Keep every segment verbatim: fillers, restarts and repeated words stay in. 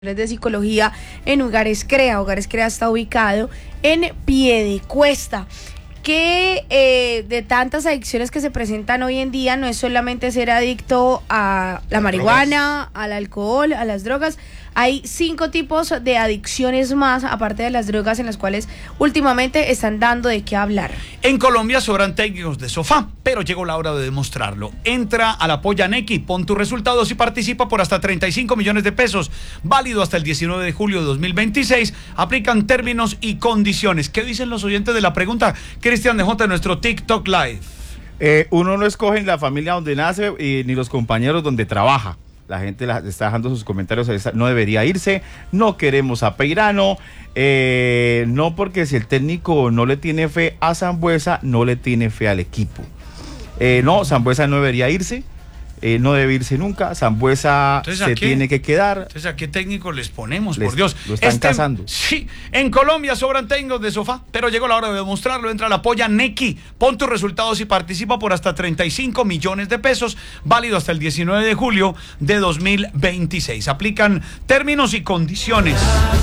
de psicología en Hogares Crea. Hogares Crea está ubicado en Piedecuesta. Que eh, de tantas adicciones que se presentan hoy en día no es solamente ser adicto a la marihuana, al alcohol, a las drogas. Hay cinco tipos de adicciones más, aparte de las drogas, en las cuales últimamente están dando de qué hablar. En Colombia sobran técnicos de sofá, pero llegó la hora de demostrarlo. Entra a la Polla Nequi, pon tus resultados y participa por hasta treinta y cinco millones de pesos. Válido hasta el diecinueve de julio de dos mil veintiséis. Aplican términos y condiciones. ¿Qué dicen los oyentes de la pregunta? Cristian de J, nuestro TikTok Live. Eh, uno no escoge en la familia donde nace y, ni los compañeros donde trabaja. La gente la, está dejando sus comentarios, no debería irse, no queremos a Peirano, eh, no porque si el técnico no le tiene fe a Sambuesa, no le tiene fe al equipo. Eh, no, Sambuesa no debería irse, eh, no debe irse nunca, Sambuesa se tiene que quedar. Entonces, ¿a qué técnico les ponemos? Les, por Dios. Lo están este, cazando. Sí, en Colombia sobran técnicos de sofá, pero llegó la hora de demostrarlo. Entra a la Polla Nequi, pon tus resultados y participa por hasta treinta y cinco millones de pesos, válido hasta el diecinueve de julio de dos mil veintiséis. Aplican términos y condiciones.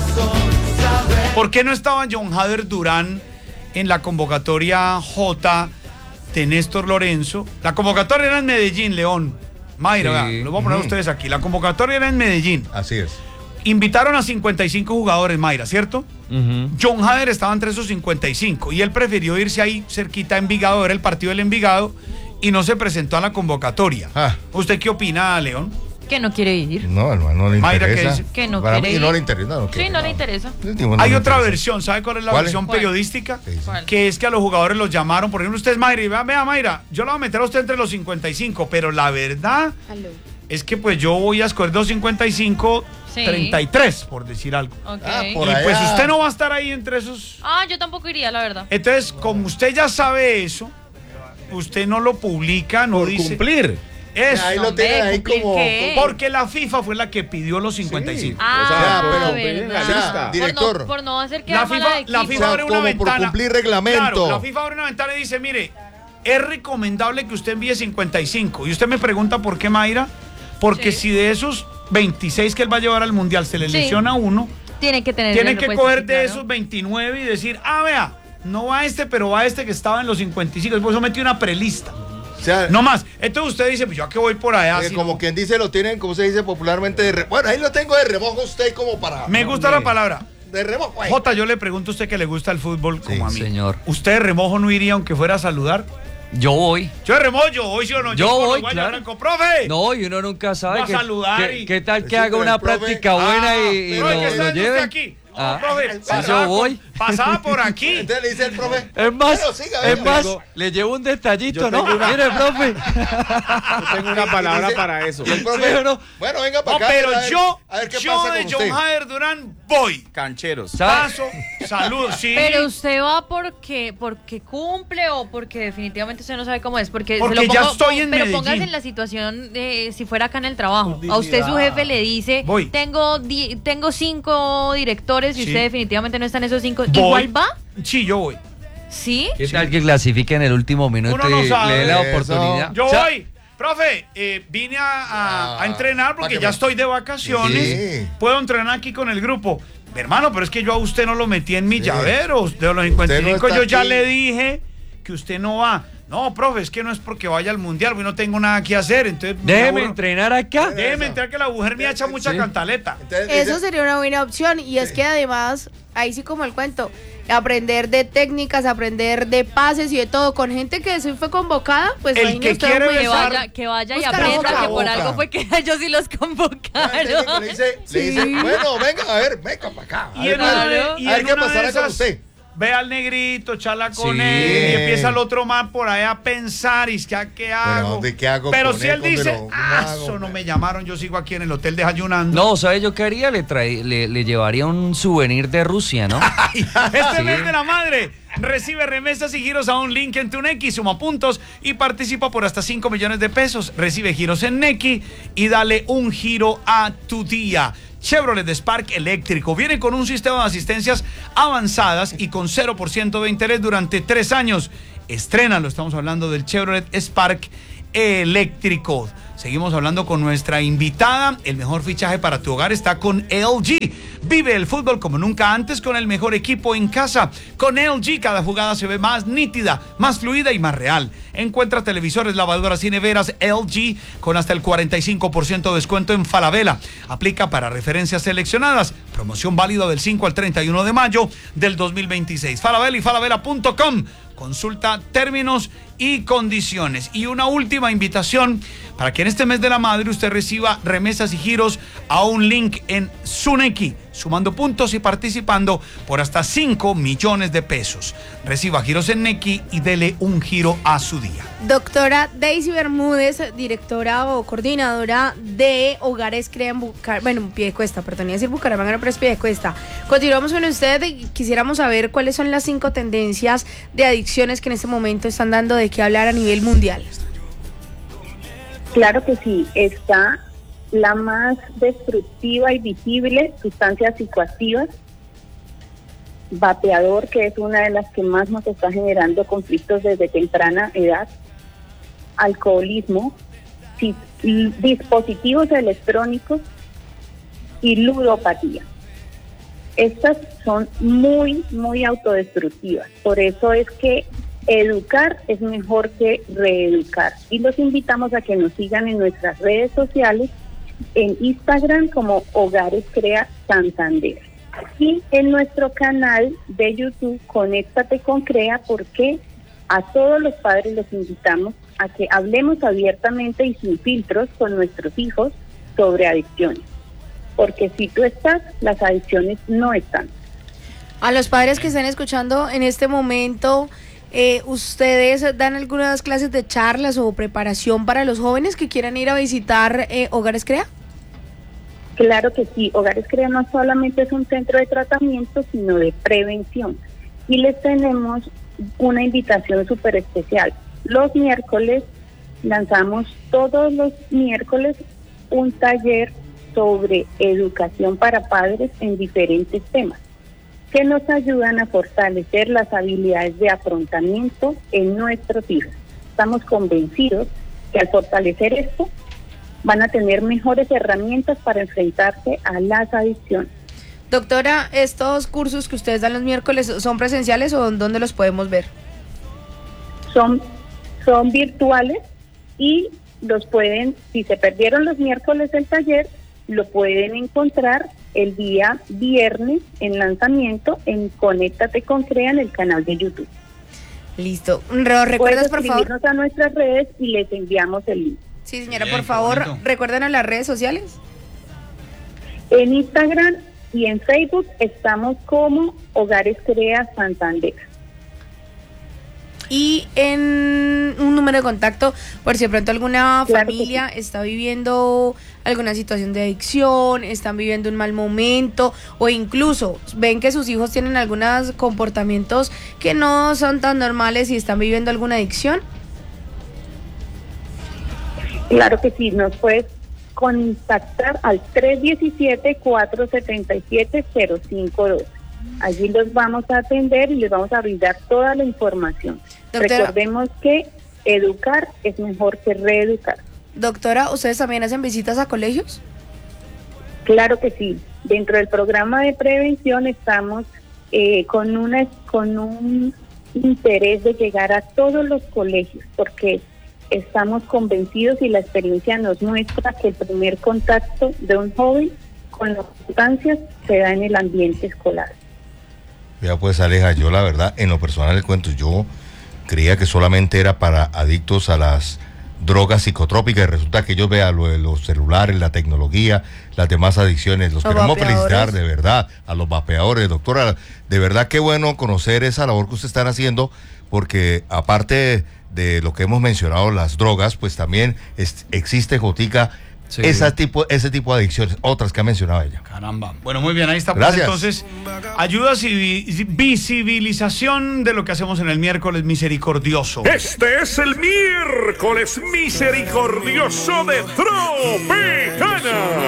¿Por qué no estaba John Jader Durán en la convocatoria J de Néstor Lorenzo? La convocatoria era en Medellín, León. Mayra, sí. Lo voy a poner a ustedes aquí. La convocatoria era en Medellín. Así es. Invitaron a cincuenta y cinco jugadores, Mayra, ¿cierto? Uh-huh. John Jader estaba entre esos cincuenta y cinco y él prefirió irse ahí cerquita a Envigado, era el partido del Envigado, y no se presentó a la convocatoria. Ah. ¿Usted qué opina, León? Que no quiere ir. No, no, no le Mayra, interesa. ¿qué dice? Que no Para quiere mí ir. no le interesa. No, no sí, no, no le interesa. No Hay le otra interesa. versión, ¿sabe cuál es la ¿Cuál versión es? periodística? ¿Cuál? Que es que a los jugadores los llamaron, por ejemplo, usted es Mayra, y vea, vea Mayra, yo la voy a meter a usted entre los cincuenta y cinco, pero la verdad Hello. es que pues yo voy a escoger dos cincuenta y cinco, sí. treinta y tres, por decir algo. Okay. Ah, Y por pues allá. usted no va a estar ahí entre esos. Ah, yo tampoco iría, la verdad. Entonces, como usted ya sabe eso, usted no lo publica, no Por dice. cumplir. Eso. Ahí lo Hombre, tienen ahí ¿cumplir como... qué? Porque la FIFA fue la que pidió los cincuenta y cinco. Ah, O sea, pero- verdad. o sea, director. Por no, por no hacer que La FIFA, la O FIFA sea, abre una como ventana. por cumplir reglamento. Claro, la FIFA abre una ventana y dice, mire, es recomendable que usted envíe cincuenta y cinco. Y usted me pregunta por qué, Mayra. Porque Sí. si de esos veintiséis que él va a llevar al Mundial se le Sí. lesiona uno, Tiene que tener. tiene el que repuesto, coger sí, de claro. esos veintinueve y decir, ah, vea, no va este, pero va este que estaba en los cincuenta y cinco. Por eso metió una prelista. O sea, No más. Entonces usted dice, pues yo a qué voy por allá. eh, si como no- quien dice, lo tienen, como se dice popularmente, de re... Bueno, ahí lo tengo de remojo usted como para... Me gusta la palabra. De remojo, ahí. Jota, yo le pregunto a usted que le gusta el fútbol como a mí. señor. ¿Usted de remojo no iría aunque fuera a saludar? Yo voy. Yo de remojo, yo voy, ¿sí o no? Yo con voy, los guayos claro. blancos. ¡Profe! No, y uno nunca sabe Va a que, saludar que- y- qué tal que Sí, haga pero una el profe- práctica buena y, y pero Profe, lo, ¿qué está lo haciendo lleven. usted aquí? Ah, No, profe, sí, pasaba, yo voy. pasaba por aquí. Entonces le dice el profe... Es más, Bueno, siga, es venga. más, Tengo- le llevo un detallito, yo ¿no? tengo una- Mire, profe. Yo tengo una palabra dice- para eso. Y el profe, Sí, ¿o no? bueno, venga para No, acá. pero a ver- yo, a ver qué yo pasa de con John usted. Jader Durán voy. Cancheros. ¿Sabe? Paso, saludo, sí. Pero usted va porque porque cumple o porque definitivamente usted no sabe cómo es. Porque, Porque se lo ya pongo- estoy en Pero Medellín. póngase en la situación de si fuera acá en el trabajo. A usted su jefe le dice, Voy. tengo di- tengo cinco directores y Sí. usted definitivamente no está en esos cinco. Voy. ¿Igual va? Sí, yo voy. ¿Sí? ¿Qué tal que clasifique en el último minuto Uno no y sabe. le dé la Eso. oportunidad? Yo O sea, voy. Profe, eh, vine a, a- Ah, a entrenar pa' porque que ya me- estoy de vacaciones. Sí. Puedo entrenar aquí con el grupo. Hermano, pero es que yo a usted no lo metí en mis Sí. llaveros. De los cincuenta y cinco Usted no yo está ya aquí. le dije que usted no va. No, profe, es que no es porque vaya al mundial, porque no tengo nada que hacer. Entonces, me déjeme aburro. entrenar acá. Déjeme entrar que la mujer me echa mucha Sí. cantaleta. Entonces dice- Eso sería una buena opción, y es que además, ahí sí como el cuento, aprender de técnicas, aprender de pases y de todo, con gente que se fue convocada, pues El imagine que usted quiere un Que besar- vaya, que vaya y Busca la aprenda boca. que por Boca. algo fue que ellos sí los Ah, el convocaron. técnico le dice, le dice, Sí. bueno, venga, a ver, venga para acá. A Y ver, en una a ver, de- y a ver en qué una de pasará con esas, usted. Ve al negrito, charla con Sí. él y empieza el otro man por ahí a pensar y es que ¿a qué hago? ¿de qué hago Pero con si él, él dice, hombre? No, ah, ¿cómo hago, eso no hombre? me llamaron, yo sigo aquí en el hotel desayunando. No, ¿sabe yo qué haría? Le, traí- le, le llevaría un souvenir de Rusia, ¿no? Este Sí. mes de la madre recibe remesas y giros a un link en tu Nequi, suma puntos y participa por hasta cinco millones de pesos. Recibe giros en Nequi y dale un giro a tu día. Chevrolet Spark eléctrico viene con un sistema de asistencias avanzadas y con cero por ciento de interés durante tres años. Estrénalo, estamos hablando del Chevrolet Spark eléctrico. Seguimos hablando con nuestra invitada. El mejor fichaje para tu hogar está con L G. Vive el fútbol como nunca antes con el mejor equipo en casa. Con L G cada jugada se ve más nítida, más fluida y más real. Encuentra televisores, lavadoras y neveras L G con hasta el cuarenta y cinco por ciento de descuento en Falabella. Aplica para referencias seleccionadas. Promoción válida del cinco al treinta y uno de mayo del dos mil veintiséis. Falabella y falabella punto com. Consulta términos y condiciones. Y una última invitación para que en este mes de la madre usted reciba remesas y giros a un link en Suneki, sumando puntos y participando por hasta cinco millones de pesos. Reciba giros en Neki y dele un giro a su día. Doctora Daisy Bermúdez, directora o coordinadora de Hogares Crea en Bucaramanga, bueno, Piedecuesta, perdón, iba a decir Bucaramanga, no, pero es Piedecuesta. Continuamos con usted y quisiéramos saber cuáles son las cinco tendencias de adicciones que en este momento están dando de qué hablar a nivel mundial. Claro que sí, está la más destructiva y visible, sustancias psicoactivas, vapeador, que es una de las que más nos está generando conflictos desde temprana edad, alcoholismo, si, dispositivos electrónicos y ludopatía. Estas son muy, muy autodestructivas, por eso es que educar es mejor que reeducar. Y los invitamos a que nos sigan en nuestras redes sociales, en Instagram como Hogares Crea Santander. Y en nuestro canal de YouTube, Conéctate con Crea, porque a todos los padres los invitamos a que hablemos abiertamente y sin filtros con nuestros hijos sobre adicciones. Porque si tú estás, las adicciones no están. A los padres que están escuchando en este momento, Eh, ¿ustedes dan algunas clases de charlas o preparación para los jóvenes que quieran ir a visitar eh, Hogares Crea? Claro que sí, Hogares Crea no solamente es un centro de tratamiento, sino de prevención. Y les tenemos una invitación súper especial. Los miércoles lanzamos todos los miércoles un taller sobre educación para padres en diferentes temas, que nos ayudan a fortalecer las habilidades de afrontamiento en nuestros hijos. Estamos convencidos que al fortalecer esto, van a tener mejores herramientas para enfrentarse a las adicciones. Doctora, ¿estos cursos que ustedes dan los miércoles son presenciales o dónde los podemos ver? Son, son virtuales y los pueden, si se perdieron los miércoles del taller, lo pueden encontrar el día viernes en lanzamiento en Conéctate con Crea en el canal de YouTube. Listo. ¿Recuerdas, por favor? Escribirnos a nuestras redes y les enviamos el link. Sí, señora, Bien, por favor, bonito. recuerden las redes sociales. En Instagram y en Facebook estamos como Hogares Crea Santander. Y en un número de contacto, por si de pronto alguna Claro que familia está viviendo alguna situación de adicción, están viviendo un mal momento o incluso ven que sus hijos tienen algunos comportamientos que no son tan normales y están viviendo alguna adicción. Claro que sí, nos puedes contactar al tres uno siete, cuatro siete siete, cero cinco dos. Allí los vamos a atender y les vamos a brindar toda la información. Doctora, recordemos que educar es mejor que reeducar. Doctora, ¿ustedes también hacen visitas a colegios? Claro que sí. Dentro del programa de prevención estamos eh, con, una, con un interés de llegar a todos los colegios, porque estamos convencidos y la experiencia nos muestra que el primer contacto de un joven con las sustancias se da en el ambiente escolar. Ya pues, Aleja, yo la verdad, en lo personal le cuento, yo creía que solamente era para adictos a las drogas psicotrópicas y resulta que ellos vean lo de los celulares, la tecnología, las demás adicciones. Los, Los queremos vapeadores. felicitar de verdad a los vapeadores. Doctora, de verdad qué bueno conocer esa labor que ustedes están haciendo, porque aparte de lo que hemos mencionado, las drogas, pues también es, existe, Jotica, Sí. esa tipo, ese tipo de adicciones, otras que ha mencionado ella. Caramba. Bueno, muy bien, ahí está. Pues, Gracias. entonces, ayuda y visibilización de lo que hacemos en el miércoles misericordioso. Este es el miércoles misericordioso de Tropicana.